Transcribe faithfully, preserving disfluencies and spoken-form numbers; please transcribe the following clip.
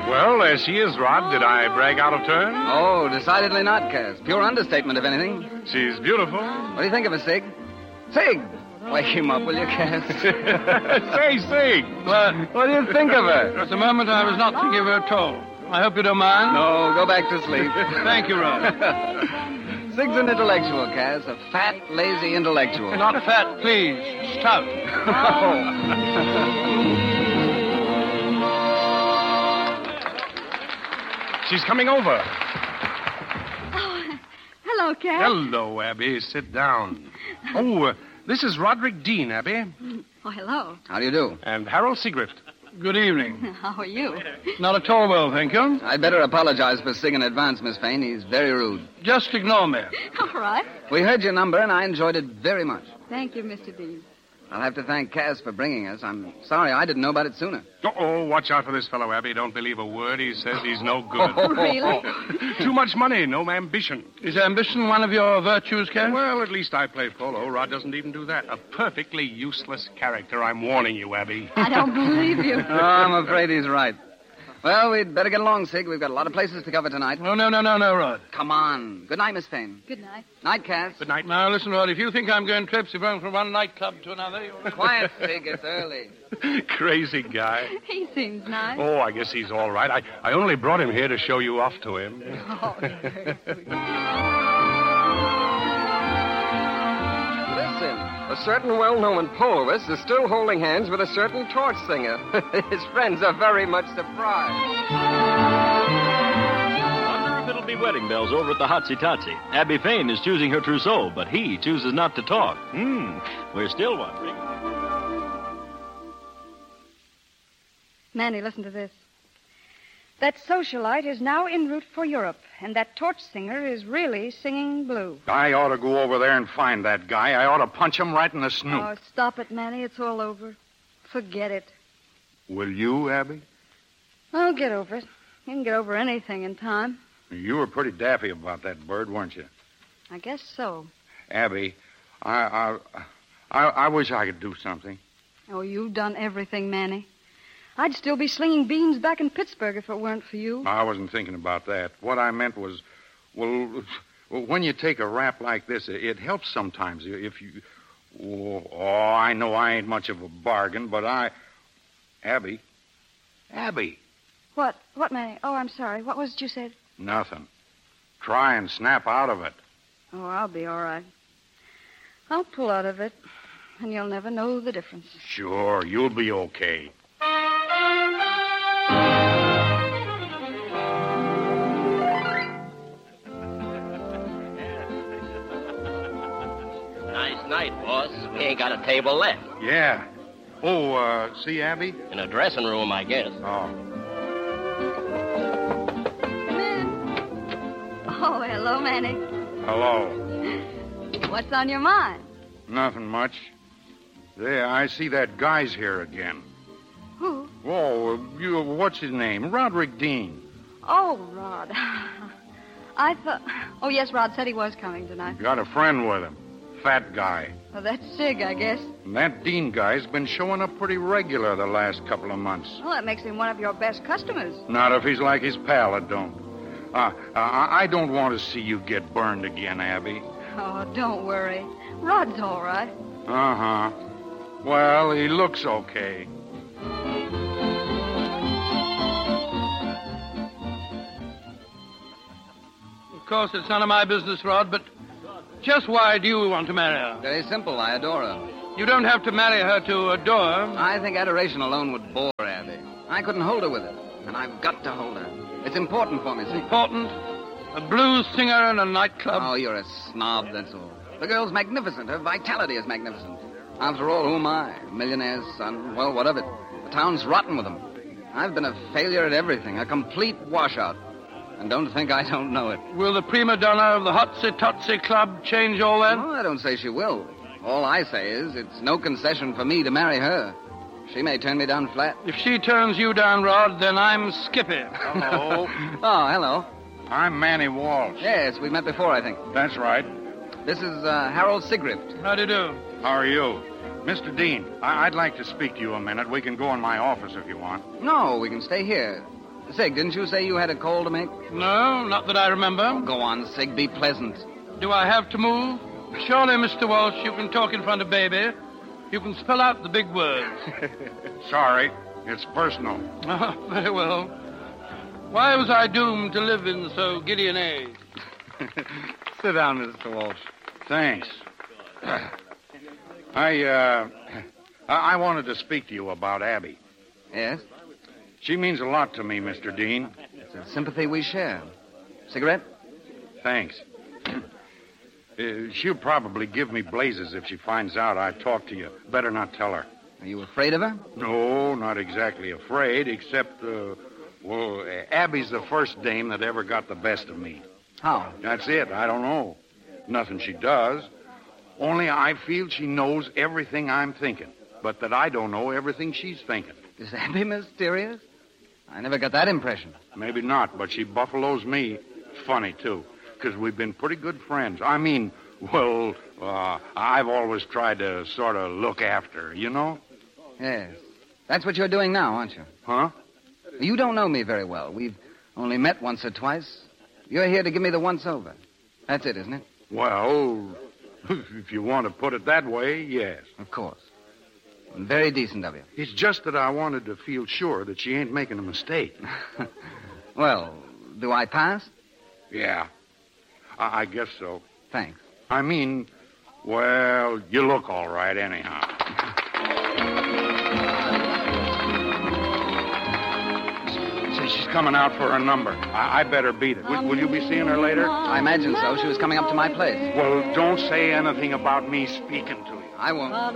Well, there she is, Rod. Did I brag out of turn? Oh, decidedly not, Cass. Pure understatement, if anything. She's beautiful. What do you think of her, Sig? Sig! Wake him up, will you, Cass? Say, Sig. What? What do you think of her? At the moment, I was not thinking of her at all. I hope you don't mind. No, go back to sleep. Thank you, Rod. Sig's an intellectual, Cass. A fat, lazy intellectual. Not fat, please. Stout. She's coming over. Oh, hello, Cass. Hello, Abby. Sit down. Oh, uh, this is Roderick Dean, Abby. Oh, hello. How do you do? And Harold Seagrift. Good evening. How are you? Not at all well, thank you. I'd better apologize for Sig in advance, Miss Fane. He's very rude. Just ignore me. All right. We heard your number, and I enjoyed it very much. Thank you, Mister Dean. I'll have to thank Cass for bringing us. I'm sorry I didn't know about it sooner. Uh-oh, watch out for this fellow, Abby. Don't believe a word he says. He's no good. Really? Too much money, no ambition. Is ambition one of your virtues, Cass? Well, at least I play polo. Rod doesn't even do that. A perfectly useless character. I'm warning you, Abby. I don't believe you. Oh, I'm afraid he's right. Well, we'd better get along, Sig. We've got a lot of places to cover tonight. Oh, no, no, no, no, Rod. Come on. Good night, Miss Fane. Good night. Night, Cass. Good night. Now, listen, Rod, if you think I'm going trips, you're going from one nightclub to another. You're... Quiet, Sig. It's early. Crazy guy. He seems nice. Oh, I guess he's all right. I, I only brought him here to show you off to him. Oh, very sweet. Listen, a certain well-known poloist is still holding hands with a certain torch singer. His friends are very much surprised. Wonder if it'll be wedding bells over at the Hotsy Totsy. Abby Fane is choosing her trousseau, but he chooses not to talk. Hmm, we're still wondering. Manny, listen to this. That socialite is now en route for Europe, and that torch singer is really singing blue. I ought to go over there and find that guy. I ought to punch him right in the snoot. Oh, stop it, Manny. It's all over. Forget it. Will you, Abby? Oh, get over it. You can get over anything in time. You were pretty daffy about that bird, weren't you? I guess so. Abby, I, I, I, I wish I could do something. Oh, you've done everything, Manny. I'd still be slinging beans back in Pittsburgh if it weren't for you. I wasn't thinking about that. What I meant was, well, when you take a rap like this, it helps sometimes. If you, oh, oh, I know I ain't much of a bargain, but I, Abby, Abby. What? What, Manny? Oh, I'm sorry. What was it you said? Nothing. Try and snap out of it. Oh, I'll be all right. I'll pull out of it, and you'll never know the difference. Sure, you'll be okay. Nice night, boss. We ain't got a table left. Yeah. Oh, uh, see Abby? In a dressing room, I guess. Oh. Come in. Oh, hello, Manny. Hello. What's on your mind? Nothing much. There, I see that guy's here again. Who? Oh, you, what's his name? Roderick Dean. Oh, Rod. I thought... Oh, yes, Rod said he was coming tonight. Got a friend with him. Fat guy. Well, that's Sig, I guess. And that Dean guy's been showing up pretty regular the last couple of months. Well, that makes him one of your best customers. Not if he's like his pal, it don't. Uh, uh, I don't want to see you get burned again, Abby. Oh, don't worry. Rod's all right. Uh-huh. Well, he looks okay. Of course, it's none of my business, Rod, but just why do you want to marry her? Very simple. I adore her. You don't have to marry her to adore her. I think adoration alone would bore Abby. I couldn't hold her with it, and I've got to hold her. It's important for me, see? Important? A blues singer in a nightclub? Oh, you're a snob, that's all. The girl's magnificent. Her vitality is magnificent. After all, who am I? A millionaire's son? Well, what of it? The town's rotten with them. I've been a failure at everything, a complete washout. And don't think I don't know it. Will the prima donna of the Hotsy Totsy Club change all that? No, I don't say she will. All I say is it's no concession for me to marry her. She may turn me down flat. If she turns you down, Rod, then I'm Skippy. Hello. Oh, hello. I'm Manny Walsh. Yes, we've met before, I think. That's right. This is uh, Harold Seagrift. How do you do? How are you? Mister Dean, I- I'd like to speak to you a minute. We can go in my office if you want. No, we can stay here. Sig, didn't you say you had a call to make? No, not that I remember. Go on, Sig. Be pleasant. Do I have to move? Surely, Mister Walsh, you can talk in front of Baby. You can spell out the big words. Sorry, it's personal. Oh, very well. Why was I doomed to live in so giddy an age? Sit down, Mister Walsh. Thanks. I, uh, I I wanted to speak to you about Abby. Yes? She means a lot to me, Mister Dean. It's a sympathy we share. Cigarette? Thanks. Uh, she'll probably give me blazes if she finds out I talked to you. Better not tell her. Are you afraid of her? No, not exactly afraid, except, uh, well, Abby's the first dame that ever got the best of me. How? That's it. I don't know. Nothing she does. Only I feel she knows everything I'm thinking, but that I don't know everything she's thinking. Is Abby mysterious? I never got that impression. Maybe not, but she buffaloes me. Funny, too, because we've been pretty good friends. I mean, well, uh, I've always tried to sort of look after her, you know? Yes. That's what you're doing now, aren't you? Huh? You don't know me very well. We've only met once or twice. You're here to give me the once-over. That's it, isn't it? Well, if you want to put it that way, yes. Of course. Very decent of you. It's just that I wanted to feel sure that she ain't making a mistake. Well, do I pass? Yeah, I, I guess so. Thanks. I mean, well, you look all right anyhow. See, she's coming out for her number. I, I better beat it. Will, will you be seeing her later? I imagine so. She was coming up to my place. Well, don't say anything about me speaking to you. I won't.